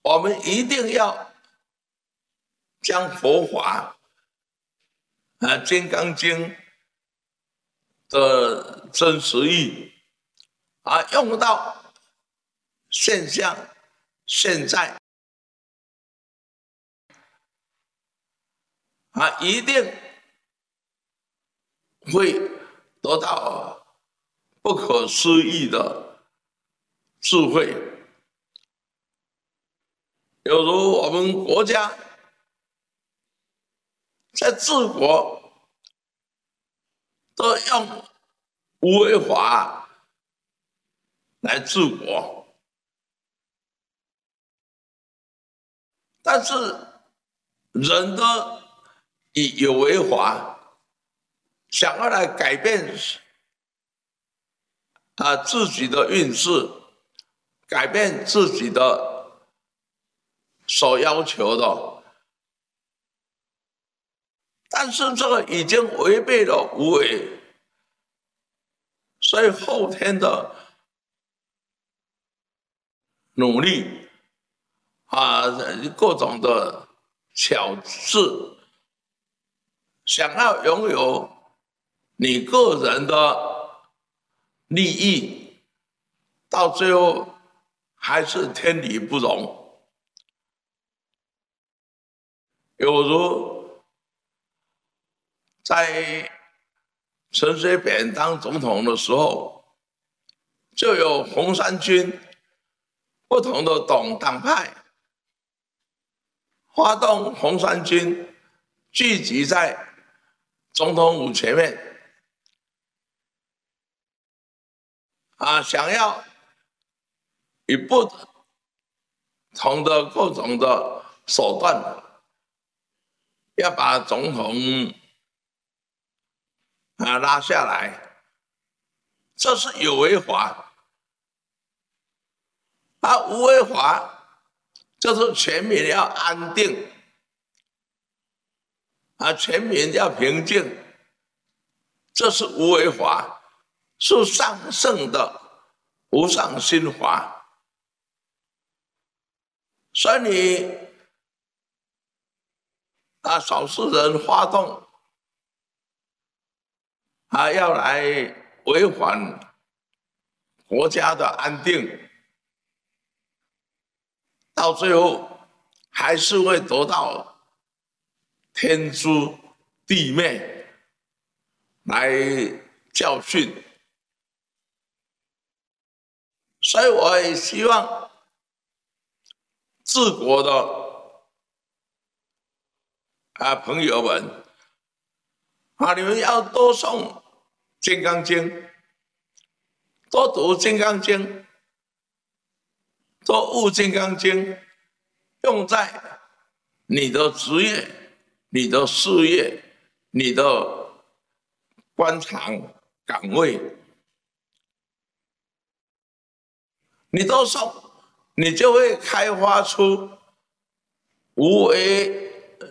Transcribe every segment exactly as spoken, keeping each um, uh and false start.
我们一定要将佛法啊《金刚经》的真实义啊用到现象现在啊，一定会得到不可思议的智慧。有如我们国家在治国都用无为法来治国，但是人都以有为法想要来改变啊自己的运势，改变自己的所要求的，但是这个已经违背了无为，所以后天的努力啊，各种的巧事，想要拥有你个人的利益，到最后还是天理不容。有如在陈水扁当总统的时候，就有红三军不同的党党派发动红三军聚集在总统府前面啊，想要以不同的各种的手段，要把总统啊拉下来，这是有为法。啊，无为法就是全民要安定，啊，全民要平静，这是无为法，是上圣的无上心法。所以你啊，少数人发动啊，要来违反国家的安定，到最后还是会得到天诛地灭来教训。所以我也希望治国的啊朋友们啊，你们要多诵《金刚经》，多读《金刚经》，多悟《金刚经》，用在你的职业、你的事业、你的官场岗位，你都诵，你就会开发出无为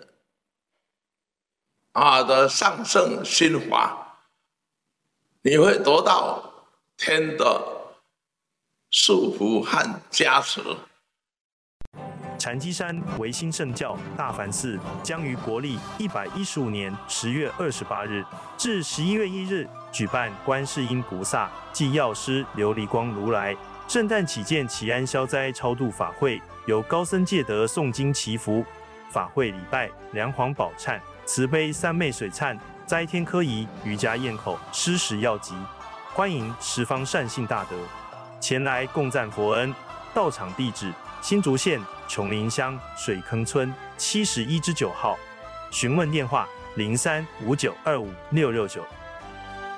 啊的上圣心法，你会得到天的祝福和加持。 禅机山维新圣教大梵寺将于国历一百一十五年十月二十八日至十一月一日举办观世音菩萨暨药师琉璃光如来圣诞祈见祈安消灾超度法会，由高僧戒德诵经祈福，法会礼拜梁皇宝忏、慈悲三昧水忏、斋天科仪、瑜伽咽口、施食药集，欢迎十方善信大德前来共赞佛恩。到场地址：新竹县琼林乡水坑村七十一之九号，询问电话：零三五九二五六六九。